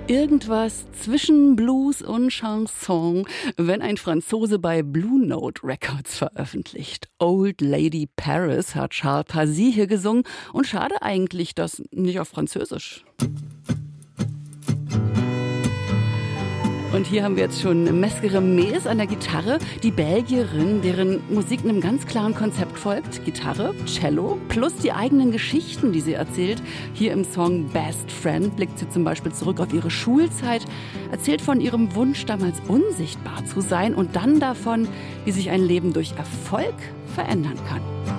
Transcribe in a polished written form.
Irgendwas zwischen Blues und Chanson, wenn ein Franzose bei Blue Note Records veröffentlicht. Old Lady Paris hat Charles Parsi hier gesungen und schade eigentlich, dass nicht auf Französisch. Und hier haben wir jetzt schon Mescere Mees an der Gitarre, die Belgierin, deren Musik einem ganz klaren Konzept folgt. Gitarre, Cello plus die eigenen Geschichten, die sie erzählt. Hier im Song Best Friend blickt sie zum Beispiel zurück auf ihre Schulzeit, erzählt von ihrem Wunsch, damals unsichtbar zu sein und dann davon, wie sich ein Leben durch Erfolg verändern kann.